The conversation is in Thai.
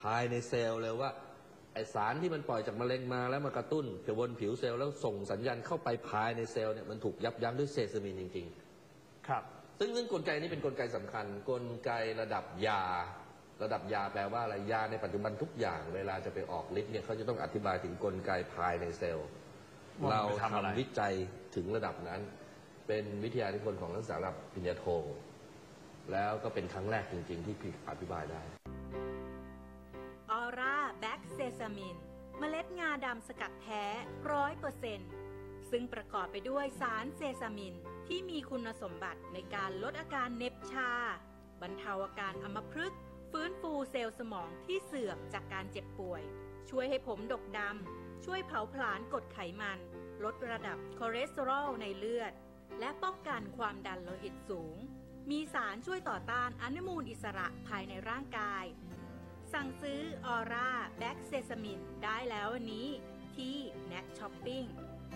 ภายในเซลล์เลยว่าไอสารที่มันปล่อยจากมะเร็งมาแล้วมากระตุ้นกระบวนผิวเซลล์แล้วส่งสัญญาณเข้าไปภายในเซลล์เนี่ยมันถูกยับยั้งด้วยเซซามินจริงๆครับซึ่งกลไกนี้เป็นกลไกสำคัญกลไกระดับยาแปลว่าอะไรยาในปัจจุบันทุกอย่างเวลาจะไปออกฤทธิ์เนี่ยเขาจะต้องอธิบายถึงกลไกภายในเซลล์เราทำวิจัยถึงระดับนั้นเป็นวิทยานิพนธ์ของนักศึกษาระดับปริญญาโทแล้วก็เป็นครั้งแรกจริงๆที่อธิบายได้ออร่าแบ็กเซซามินเมล็ดงาดำสกัดแท้ 100%ซึ่งประกอบไปด้วยสารเซซามินที่มีคุณสมบัติในการลดอาการเหน็บชาบรรเทาอาการอัมพฤกษ์ฟื้นฟูเซลล์สมองที่เสื่อมจากการเจ็บป่วยช่วยให้ผมดกดำช่วยเผาผลาญกรดไขมันลดระดับคอเลสเตอรอลในเลือดและป้องกันความดันโลหิตสูงมีสารช่วยต่อต้านอนุมูลอิสระภายในร่างกายสั่งซื้อออร่าแบ็กเซซามินได้แล้ววันนี้ที่ NAC Shopping